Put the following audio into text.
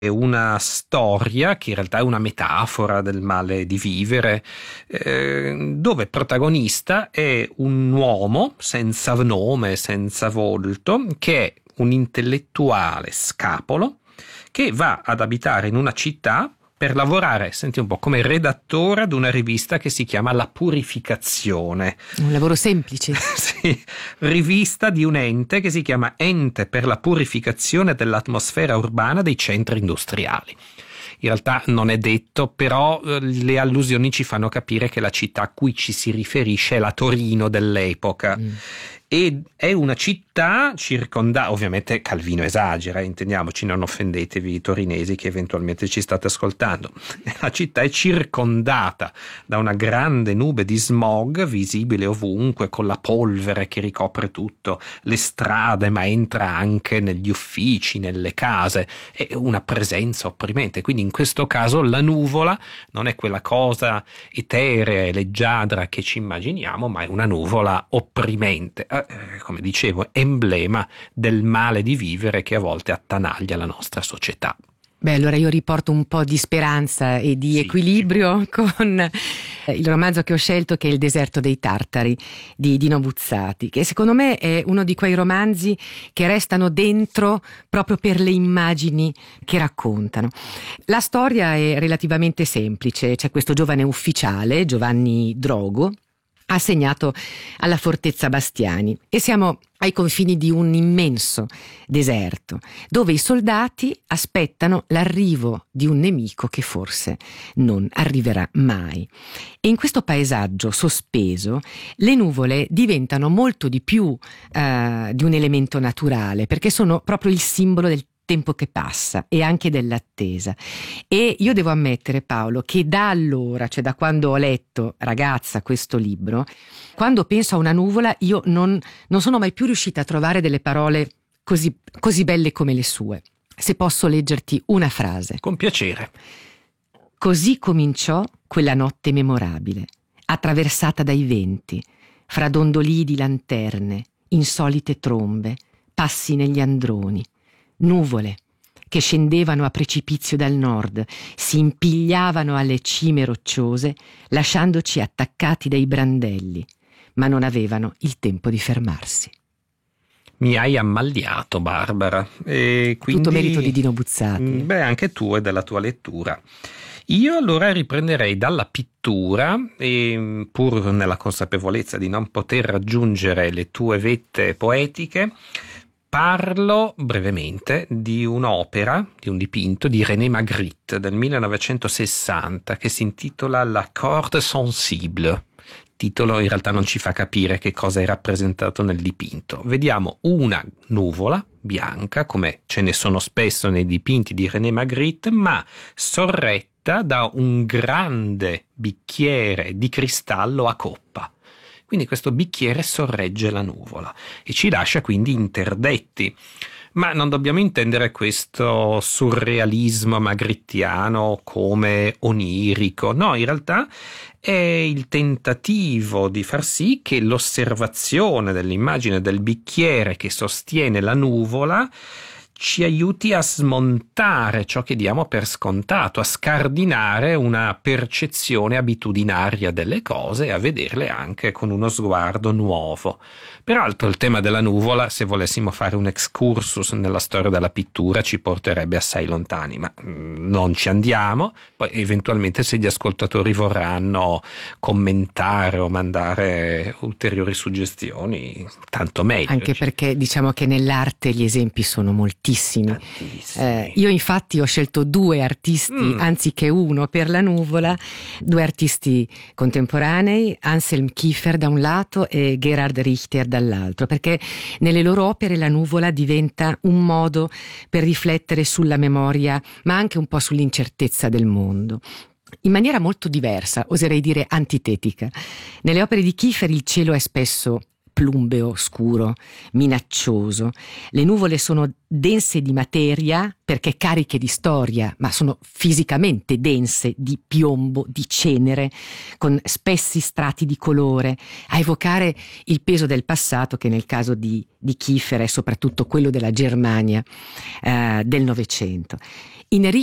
È una storia che in realtà è una metafora del male di vivere, dove protagonista è un uomo senza nome, senza volto, che è un intellettuale scapolo che va ad abitare in una città per lavorare, senti un po', come redattore ad una rivista che si chiama La Purificazione. Un lavoro semplice. Sì, rivista di un ente che si chiama Ente per la Purificazione dell'Atmosfera Urbana dei Centri Industriali. In realtà non è detto, però le allusioni ci fanno capire che la città a cui ci si riferisce è la Torino dell'epoca. E è una città circondata, ovviamente Calvino esagera, intendiamoci, non offendetevi torinesi che eventualmente ci state ascoltando. La città è circondata da una grande nube di smog visibile ovunque, con la polvere che ricopre tutto, le strade, ma entra anche negli uffici, nelle case, è una presenza opprimente. Quindi in questo caso la nuvola non è quella cosa eterea e leggiadra che ci immaginiamo, ma è una nuvola opprimente. Come dicevo, emblema del male di vivere che a volte attanaglia la nostra società. Beh, allora io riporto un po' di speranza e di equilibrio con il romanzo che ho scelto, che è Il deserto dei Tartari di Dino Buzzati, che secondo me è uno di quei romanzi che restano dentro proprio per le immagini che raccontano. La storia è relativamente semplice: c'è questo giovane ufficiale, Giovanni Drogo, assegnato alla fortezza Bastiani, e siamo ai confini di un immenso deserto dove i soldati aspettano l'arrivo di un nemico che forse non arriverà mai. E in questo paesaggio sospeso le nuvole diventano molto di più di un elemento naturale, perché sono proprio il simbolo del tempo che passa e anche dell'attesa. E io devo ammettere, Paolo, che da allora, cioè da quando ho letto, ragazza, questo libro, quando penso a una nuvola io non sono mai più riuscita a trovare delle parole così belle come le sue. Se posso leggerti una frase. Con piacere. Così cominciò quella notte memorabile, attraversata dai venti, fra dondolii di lanterne, insolite trombe, passi negli androni, nuvole che scendevano a precipizio dal nord, si impigliavano alle cime rocciose, lasciandoci attaccati dai brandelli, ma non avevano il tempo di fermarsi. Mi hai ammaliato, Barbara. E quindi, tutto merito di Dino Buzzati. Beh, anche tu e della tua lettura. Io allora riprenderei dalla pittura e, pur nella consapevolezza di non poter raggiungere le tue vette poetiche, parlo brevemente di un'opera, di un dipinto di René Magritte del 1960 che si intitola La corde sensible. Il titolo in realtà non ci fa capire che cosa è rappresentato nel dipinto. Vediamo una nuvola bianca, come ce ne sono spesso nei dipinti di René Magritte, ma sorretta da un grande bicchiere di cristallo a coppa. Quindi questo bicchiere sorregge la nuvola e ci lascia quindi interdetti. Ma non dobbiamo intendere questo surrealismo magrittiano come onirico. No, in realtà è il tentativo di far sì che l'osservazione dell'immagine del bicchiere che sostiene la nuvola ci aiuti a smontare ciò che diamo per scontato, a scardinare una percezione abitudinaria delle cose e a vederle anche con uno sguardo nuovo. Peraltro il tema della nuvola, se volessimo fare un excursus nella storia della pittura, ci porterebbe assai lontani, ma non ci andiamo. Poi eventualmente, se gli ascoltatori vorranno commentare o mandare ulteriori suggestioni, tanto meglio. Anche perché diciamo che nell'arte gli esempi sono moltissimi. Io infatti ho scelto due artisti anziché uno per la nuvola, due artisti contemporanei, Anselm Kiefer da un lato e Gerhard Richter dall'altro, perché nelle loro opere la nuvola diventa un modo per riflettere sulla memoria, ma anche un po' sull'incertezza del mondo. In maniera molto diversa, oserei dire antitetica. Nelle opere di Kiefer il cielo è spesso plumbeo scuro, minaccioso. Le nuvole sono dense di materia perché cariche di storia, ma sono fisicamente dense di piombo, di cenere, con spessi strati di colore, a evocare il peso del passato, che nel caso di Kiefer è soprattutto quello della Germania del Novecento.